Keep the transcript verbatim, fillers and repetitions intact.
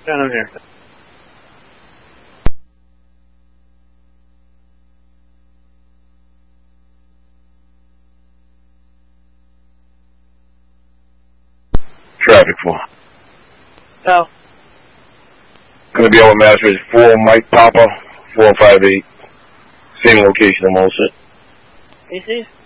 Down over here. Traffic four. Oh. Gonna be on Mass Ridge four, Mike Papa, four five eight. Same location, I'm all set. You see?